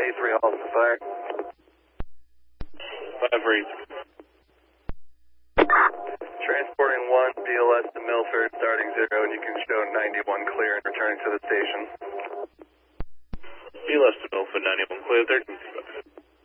A3 halts the fire. 5-3. Transporting 1, BLS to Milford, starting 0, and you can show 91 clear and returning to the station. BLS to Milford, 91 clear, 13.